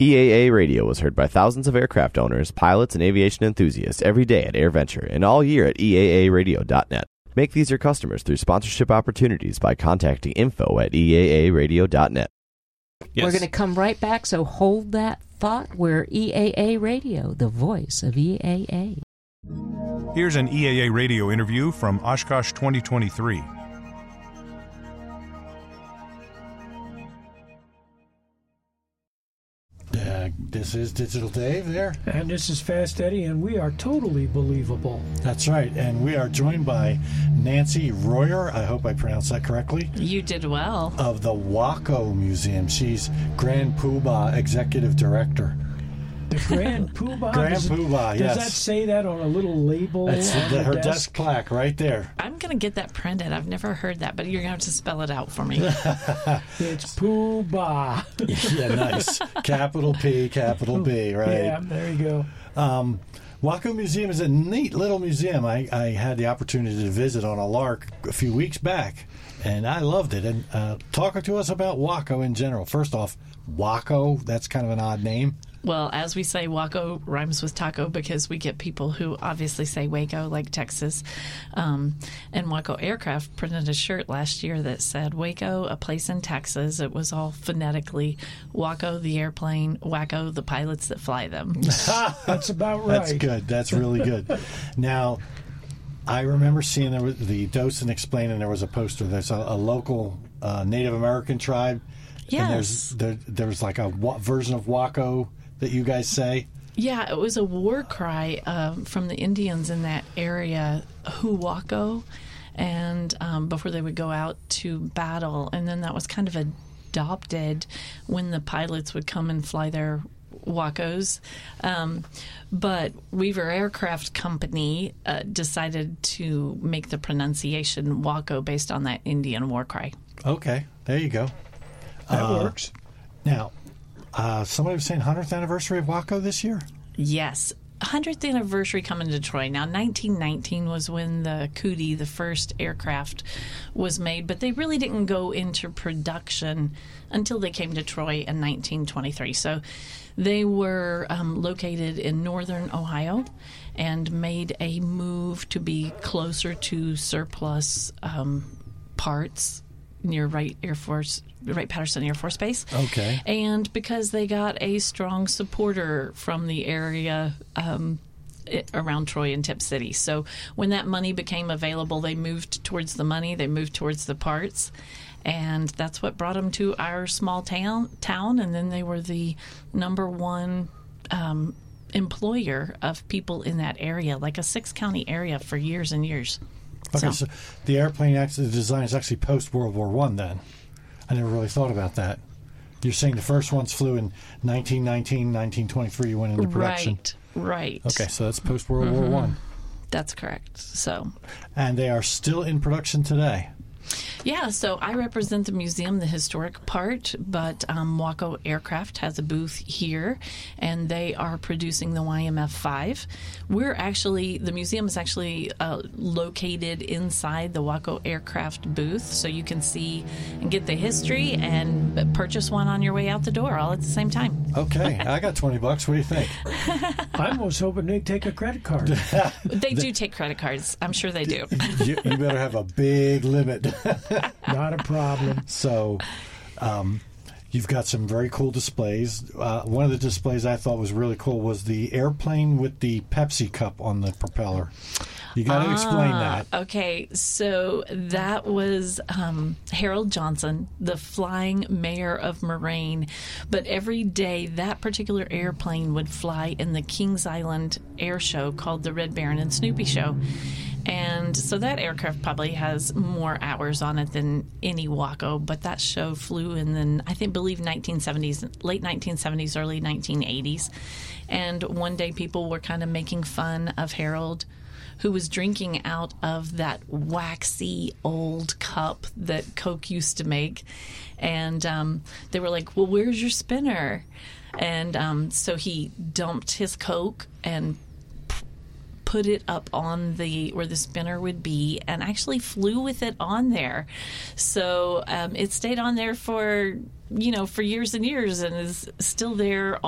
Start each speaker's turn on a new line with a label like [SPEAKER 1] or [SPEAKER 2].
[SPEAKER 1] EAA Radio was heard by thousands of aircraft owners, pilots, and aviation enthusiasts every day at AirVenture and all year at EAAradio.net. Make these your customers through sponsorship opportunities by contacting info@EAAradio.net.
[SPEAKER 2] Yes. We're going to come right back, so hold that thought. We're EAA Radio, the voice of EAA.
[SPEAKER 3] Here's an EAA Radio interview from Oshkosh 2023.
[SPEAKER 4] This is Digital Dave there.
[SPEAKER 5] And this is Fast Eddie, and we are totally believable.
[SPEAKER 4] That's right, and we are joined by Nancy Royer, I hope I pronounced that correctly.
[SPEAKER 6] You did well.
[SPEAKER 4] Of the Waco Museum. She's Grand Poobah Executive Director.
[SPEAKER 5] The Grand Poobah?
[SPEAKER 4] Grand Poobah, yes.
[SPEAKER 5] Does that say that on a little label?
[SPEAKER 4] That's her desk plaque right there.
[SPEAKER 6] I'm going to get that printed. I've never heard that, but you're going to have to spell it out for me.
[SPEAKER 5] It's Poobah.
[SPEAKER 4] Yeah, nice. Capital P, capital B, right?
[SPEAKER 5] Yeah, there you go.
[SPEAKER 4] Waco Museum is a neat little museum. I had the opportunity to visit on a lark a few weeks back, and I loved it. And talk to us about Waco in general. First off, Waco, that's kind of an odd name.
[SPEAKER 6] Well, as we say, Waco rhymes with taco because we get people who obviously say Waco, like Texas. And Waco Aircraft printed a shirt last year that said, Waco, a place in Texas. It was all phonetically, Waco, the airplane, Waco, the pilots that fly them.
[SPEAKER 5] That's about right.
[SPEAKER 4] That's good. That's really good. Now, I remember seeing the docent explaining there was a poster. There's a local Native American tribe.
[SPEAKER 6] Yes.
[SPEAKER 4] And there's like a version of Waco that you guys say?
[SPEAKER 6] Yeah, it was a war cry from the Indians in that area, Huwaco, and before they would go out to battle. And then that was kind of adopted when the pilots would come and fly their Wacos. But Weaver Aircraft Company decided to make the pronunciation Waco based on that Indian war cry.
[SPEAKER 4] Okay, there you go.
[SPEAKER 5] That works.
[SPEAKER 4] Now, somebody was saying 100th anniversary of Waco this year?
[SPEAKER 6] Yes. 100th anniversary coming to Troy. Now, 1919 was when the Cootie, the first aircraft, was made, but they really didn't go into production until they came to Troy in 1923. So they were located in northern Ohio and made a move to be closer to surplus parts near Wright-Patterson Air Force Base.
[SPEAKER 4] Okay.
[SPEAKER 6] And because they got a strong supporter from the area around Troy and Tip City. So when that money became available, they moved towards the money, they moved towards the parts, and that's what brought them to our small town. And then they were the number one employer of people in that area, like a 6-county area for years and years.
[SPEAKER 4] Okay, so the airplane design is actually post-World War I then. I never really thought about that. You're saying the first ones flew in 1919, 1923, went into production.
[SPEAKER 6] Right.
[SPEAKER 4] Okay, so that's post-World War I.
[SPEAKER 6] That's correct. So,
[SPEAKER 4] and they are still in production today.
[SPEAKER 6] Yeah, so I represent the museum, the historic part, but Waco Aircraft has a booth here, and they are producing the YMF-5. The museum is actually located inside the Waco Aircraft booth, so you can see and get the history and purchase one on your way out the door all at the same time.
[SPEAKER 4] Okay, I got $20. What do you think?
[SPEAKER 5] I was hoping they'd take a credit card.
[SPEAKER 6] They do take credit cards. I'm sure they do.
[SPEAKER 4] You better have a big limit.
[SPEAKER 5] Not a problem.
[SPEAKER 4] So, you've got some very cool displays. One of the displays I thought was really cool was the airplane with the Pepsi cup on the propeller. You got to explain that.
[SPEAKER 6] Okay, so that was Harold Johnson, the flying mayor of Moraine. But every day, that particular airplane would fly in the Kings Island air show called the Red Baron and Snoopy Show. And so that aircraft probably has more hours on it than any Waco, but that show flew in the, believe 1970s, late 1970s, early 1980s. And one day people were kind of making fun of Harold, who was drinking out of that waxy old cup that Coke used to make. And they were like, well, where's your spinner? And so he dumped his Coke and put it up on where the spinner would be and actually flew with it on there. So it stayed on there for years and years and is still there